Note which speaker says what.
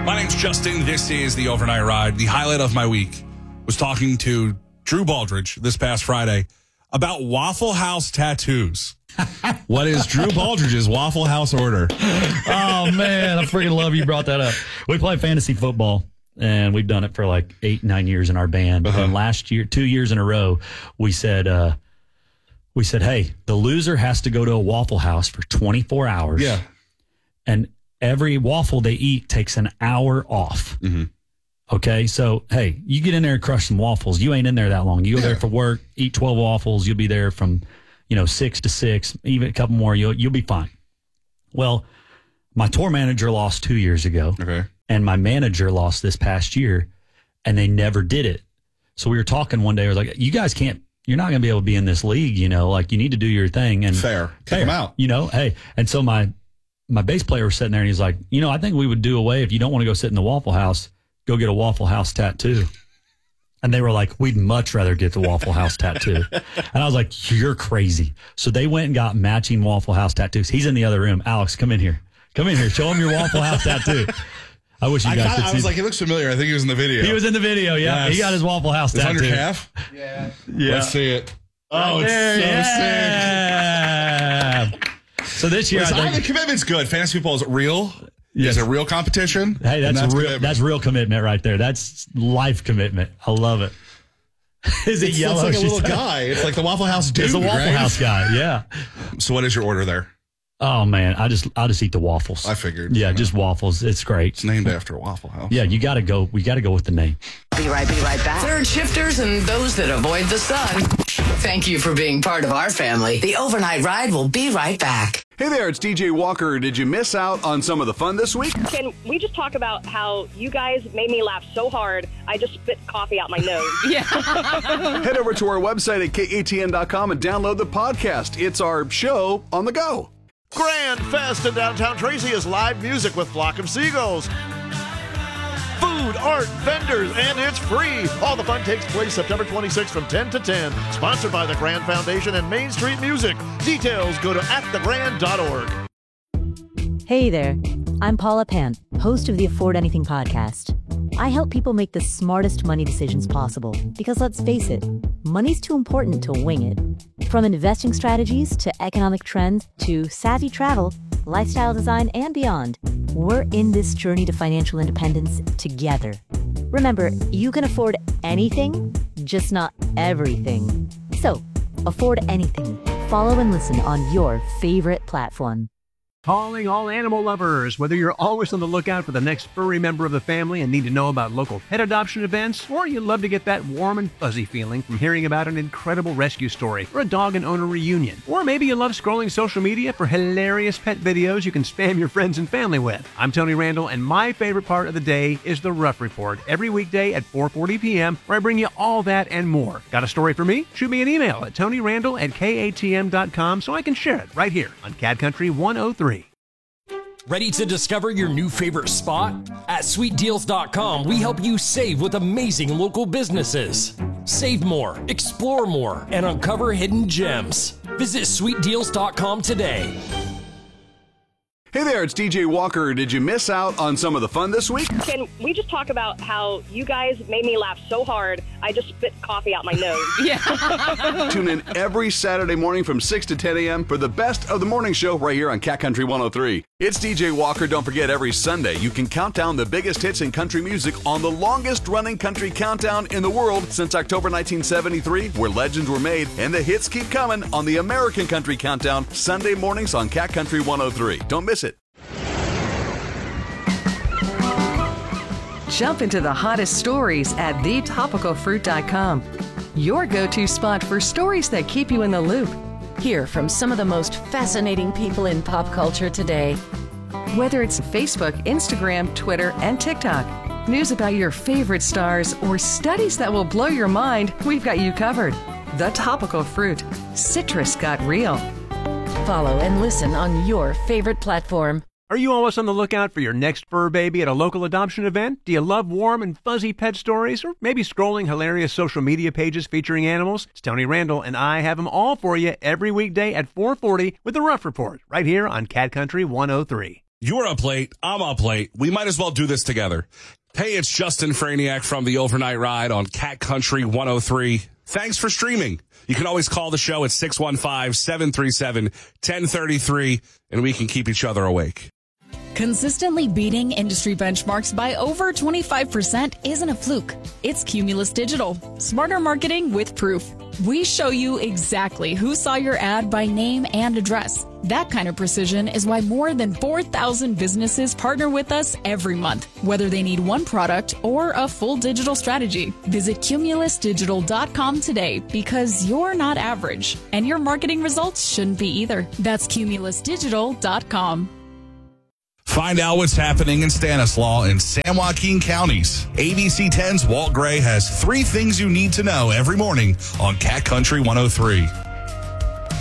Speaker 1: My name's Justin. This is the Overnight Ride. The highlight of my week was talking to Drew Baldridge this past Friday about Waffle House tattoos. What is Drew Baldridge's Waffle House order?
Speaker 2: Oh, man, I freaking love you brought that up. We play fantasy football, and we've done it for like 8-9 years in our band. And last year, 2 years in a row, we said, hey, the loser has to go to a Waffle House for 24 hours.
Speaker 1: Yeah.
Speaker 2: And every waffle they eat takes an hour off. Mm-hmm. Okay, so, hey, you get in there and crush some waffles. You ain't in there that long. You go there for work, eat 12 waffles. You'll be there from, 6 to 6, even a couple more. You'll be fine. Well, my tour manager lost 2 years ago.
Speaker 1: Okay.
Speaker 2: And my manager lost this past year, and they never did it. So we were talking one day. I was like, you guys can't, you're not going to be able to be in this league, like you need to do your thing. And
Speaker 1: fair. Kick them out.
Speaker 2: Hey. And so my bass player was sitting there, and he's like, I think we would do away if you don't want to go sit in the Waffle House, go get a Waffle House tattoo. And they were like, we'd much rather get the Waffle House tattoo. And I was like, you're crazy. So they went and got matching Waffle House tattoos. He's in the other room. Alex, come in here. Come in here. Show him your Waffle House tattoo. I wish you guys could see.
Speaker 1: I was like, he looks familiar. I think he was in the video.
Speaker 2: He was in the video, yeah. Yes. He got his Waffle House tattoo.
Speaker 1: Is it on your calf?
Speaker 3: Yeah.
Speaker 1: Let's see it. Oh,
Speaker 2: right
Speaker 1: it's
Speaker 2: so sick. So this year,
Speaker 1: the commitment's good. Fantasy football is real.
Speaker 2: Yes.
Speaker 1: It's a real competition.
Speaker 2: Hey, that's real. That's real commitment right there. That's life commitment. I love it. Is it yellow?
Speaker 1: It's like a little guy. It's like the Waffle House dude.
Speaker 2: It's a Waffle House guy. Yeah.
Speaker 1: So what is your order there?
Speaker 2: Oh man, I'll just eat the waffles.
Speaker 1: I figured.
Speaker 2: Yeah, just waffles. It's great.
Speaker 1: It's named after a Waffle House.
Speaker 2: Yeah, you got to go. We got to go with the name.
Speaker 4: Be right back. Third shifters and those that avoid the sun. Thank you for being part of our family. The Overnight Ride will be right back.
Speaker 5: Hey there, it's DJ Walker. Did you miss out on some of the fun this week?
Speaker 6: Can we just talk about how you guys made me laugh so hard, I just spit coffee out my nose?
Speaker 4: Yeah.
Speaker 5: Head over to our website at katn.com and download the podcast. It's our show on the go.
Speaker 7: Grand Fest in downtown Tracy is live music with Flock of Seagulls. Food, art, vendors, and it's free. All the fun takes place September 26th from 10 to 10. Sponsored by the Grand Foundation and Main Street Music. Details go to atthegrand.org.
Speaker 8: Hey there, I'm Paula Pant, host of the Afford Anything podcast. I help people make the smartest money decisions possible because let's face it, money's too important to wing it. From investing strategies to economic trends to savvy travel, lifestyle design, and beyond, we're in this journey to financial independence together. Remember, you can afford anything, just not everything. So, afford anything. Follow and listen on your favorite platform.
Speaker 9: Calling all animal lovers. Whether you're always on the lookout for the next furry member of the family and need to know about local pet adoption events, or you love to get that warm and fuzzy feeling from hearing about an incredible rescue story or a dog and owner reunion, or maybe you love scrolling social media for hilarious pet videos you can spam your friends and family with. I'm Tony Randall, and my favorite part of the day is the Rough Report, every weekday at 4:40 p.m., where I bring you all that and more. Got a story for me? Shoot me an email at tonyrandall@katm.com so I can share it right here on Cat Country 103.
Speaker 10: Ready to discover your new favorite spot? At sweetdeals.com, we help you save with amazing local businesses. Save more, explore more, and uncover hidden gems. Visit sweetdeals.com today.
Speaker 5: Hey there, it's DJ Walker. Did you miss out on some of the fun this week?
Speaker 6: Can we just talk about how you guys made me laugh so hard, I just spit coffee out my nose?
Speaker 4: Yeah.
Speaker 5: Tune in every Saturday morning from 6 to 10 a.m. for the best of the morning show right here on Cat Country 103. It's DJ Walker. Don't forget, every Sunday you can count down the biggest hits in country music on the longest running country countdown in the world since October 1973, where legends were made and the hits keep coming on the American Country Countdown, Sunday mornings on Cat Country 103. Don't miss it.
Speaker 11: Jump into the hottest stories at thetopicalfruit.com. Your go-to spot for stories that keep you in the loop.
Speaker 12: Hear from some of the most fascinating people in pop culture today.
Speaker 11: Whether it's Facebook, Instagram, Twitter, and TikTok, news about your favorite stars, or studies that will blow your mind, we've got you covered. The Topical Fruit. Citrus got real.
Speaker 12: Follow and listen on your favorite platform.
Speaker 9: Are you always on the lookout for your next fur baby at a local adoption event? Do you love warm and fuzzy pet stories? Or maybe scrolling hilarious social media pages featuring animals? It's Tony Randall, and I have them all for you every weekday at 4:40 with the Rough Report, right here on Cat Country 103.
Speaker 1: You're up late. I'm up late. We might as well do this together. Hey, it's Justin Franiak from the Overnight Ride on Cat Country 103. Thanks for streaming. You can always call the show at 615-737-1033, and we can keep each other awake.
Speaker 3: Consistently beating industry benchmarks by over 25% isn't a fluke. It's Cumulus Digital. Smarter marketing with proof. We show you exactly who saw your ad by name and address. That kind of precision is why more than 4,000 businesses partner with us every month, whether they need one product or a full digital strategy. Visit cumulusdigital.com today because you're not average, and your marketing results shouldn't be either. That's cumulusdigital.com.
Speaker 1: Find out what's happening in Stanislaus and San Joaquin counties. ABC 10's Walt Gray has 3 things you need to know every morning on Cat Country 103.